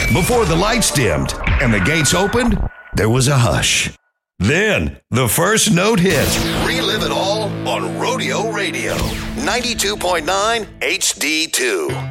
Before the lights dimmed and the gates opened, there was a hush. Then, the first note hit. Relive it all on Rodeo Radio. 92.9 HD2.